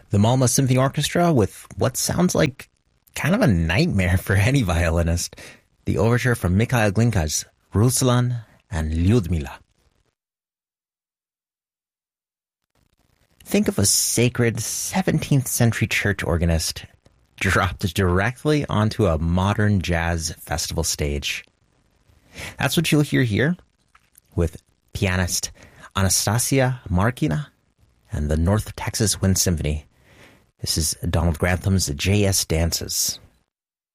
The Malmö Symphony Orchestra with what sounds like kind of a nightmare for any violinist. The overture from Mikhail Glinka's Ruslan and Lyudmila. Think of a sacred 17th century church organist dropped directly onto a modern jazz festival stage. That's what you'll hear here with pianist Anastasia Markina and the North Texas Wind Symphony. This is Donald Grantham's J.S. Dances.